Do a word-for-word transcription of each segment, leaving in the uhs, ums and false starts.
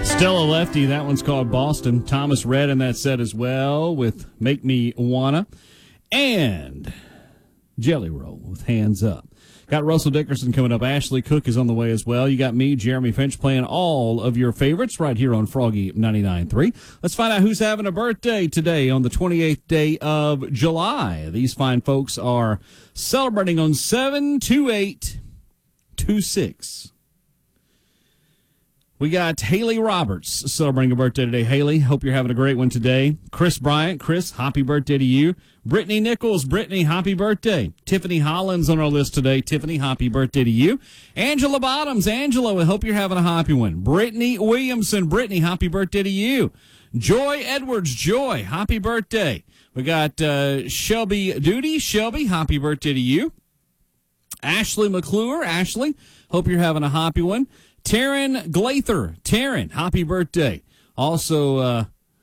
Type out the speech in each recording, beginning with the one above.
Stella Lefty, that one's called Boston. Thomas Rhett in that set as well with Make Me Wanna. And Jelly Roll with Hands Up. Got Russell Dickerson coming up. Ashley Cook is on the way as well. You got me, Jeremy Finch, playing all of your favorites right here on Froggy ninety-nine point three. Let's find out who's having a birthday today on the twenty-eighth day of July. These fine folks are celebrating on seven two eight two six. We got Haley Roberts celebrating a birthday today. Haley, hope you're having a great one today. Chris Bryant, Chris, happy birthday to you. Brittany Nichols, Brittany, happy birthday. Tiffany Hollins on our list today. Tiffany, happy birthday to you. Angela Bottoms, Angela, I hope you're having a happy one. Brittany Williamson, Brittany, happy birthday to you. Joy Edwards, Joy, happy birthday. We got uh, Shelby Duty, Shelby, happy birthday to you. Ashley McClure, Ashley, hope you're having a happy one. Taryn Glather, Taryn, happy birthday. Also, uh,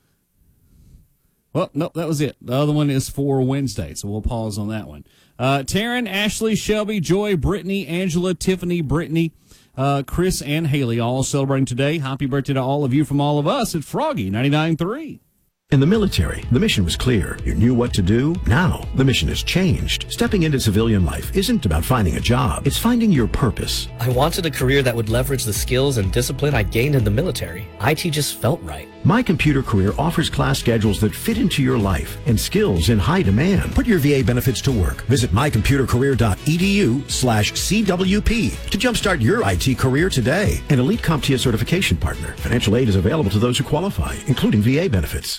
well, no, that was it. The other one is for Wednesday, so we'll pause on that one. Uh, Taryn, Ashley, Shelby, Joy, Brittany, Angela, Tiffany, Brittany, uh, Chris, and Haley all celebrating today. Happy birthday to all of you from all of us at Froggy ninety-nine point three. In the military, the mission was clear. You knew what to do. Now, the mission has changed. Stepping into civilian life isn't about finding a job. It's finding your purpose. I wanted a career that would leverage the skills and discipline I gained in the military. I T just felt right. My Computer Career offers class schedules that fit into your life and skills in high demand. Put your V A benefits to work. Visit mycomputercareer.edu slash CWP to jumpstart your I T career today. An Elite CompTIA certification partner. Financial aid is available to those who qualify, including V A benefits.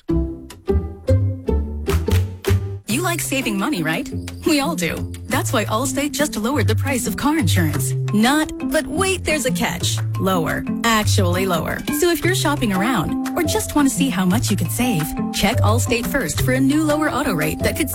You like saving money, right? We all do. That's why Allstate just lowered the price of car insurance. Not, but wait, there's a catch. Lower. Actually lower. So if you're shopping around or just want to see how much you could save, check Allstate first for a new lower auto rate that could